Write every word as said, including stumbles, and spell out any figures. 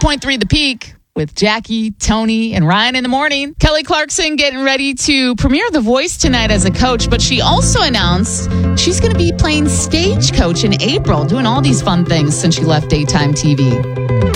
point three The Peak with Jackie, Tony, and Ryan in the morning. Kelly Clarkson getting ready to premiere The Voice tonight as a coach, but she also announced she's going to be playing Stagecoach in April, doing all these fun things since she left daytime T V.